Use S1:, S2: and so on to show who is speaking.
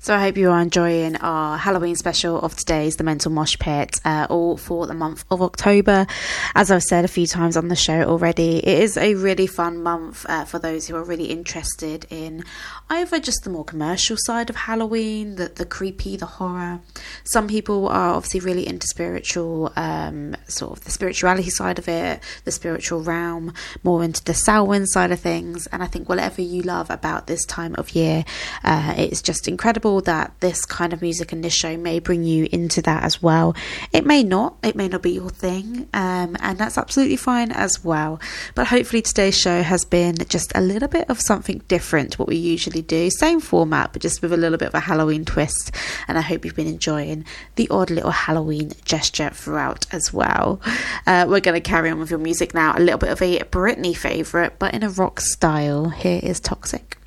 S1: So I hope you are enjoying our Halloween special of today's The Mental Mosh Pit, all for the month of October. As I've said a few times on the show already, it is a really fun month for those who are really interested in either just the more commercial side of Halloween, the creepy, the horror. Some people are obviously really into spiritual, sort of the spirituality side of it, the spiritual realm, more into the Samhain side of things. And I think whatever you love about this time of year, it's just incredible that this kind of music and this show may bring you into that as well. It may not be your thing, and that's absolutely fine as well. But hopefully today's show has been just a little bit of something different to what we usually do. Same format, but just with a little bit of a Halloween twist. And I hope you've been enjoying the odd little Halloween gesture throughout as well. We're going to carry on with your music now. A little bit of a Britney favourite, but in a rock style. Here is Toxic.